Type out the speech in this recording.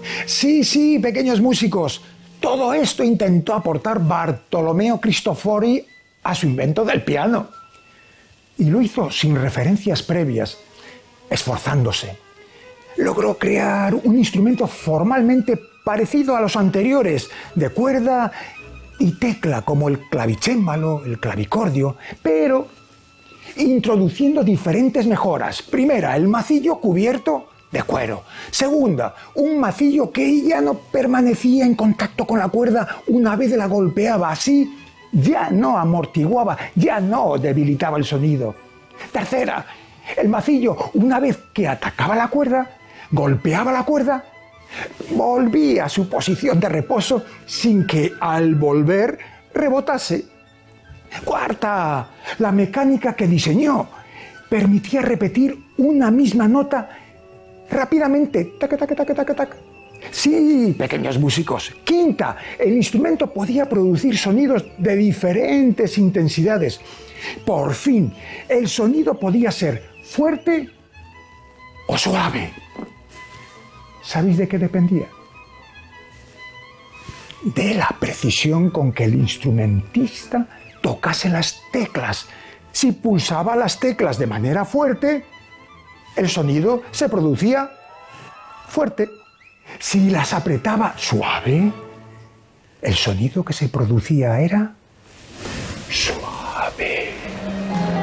Sí, sí, pequeños músicos. Todo esto intentó aportar Bartolomeo Cristofori a su invento del piano. Y lo hizo sin referencias previas, esforzándose. Logró crear un instrumento formalmente parecido a los anteriores, de cuerda y tecla, como el clavicémbalo, el clavicordio, pero introduciendo diferentes mejoras. Primera, el macillo cubierto de cuero. Segunda, un macillo que ya no permanecía en contacto con la cuerda una vez la golpeaba. Así ya no amortiguaba, ya no debilitaba el sonido. Tercera, el macillo, una vez que atacaba la cuerda, golpeaba la cuerda, volvía a su posición de reposo sin que al volver rebotase. Cuarta, la mecánica que diseñó permitía repetir una misma nota rápidamente. Tac, tac, tac, tac, tac. Sí, pequeños músicos. Quinta, el instrumento podía producir sonidos de diferentes intensidades. Por fin, el sonido podía ser fuerte o suave. ¿Sabéis de qué dependía? De la precisión con que el instrumentista tocase las teclas. Si pulsaba las teclas de manera fuerte, el sonido se producía fuerte. Si las apretaba suave, el sonido que se producía era suave.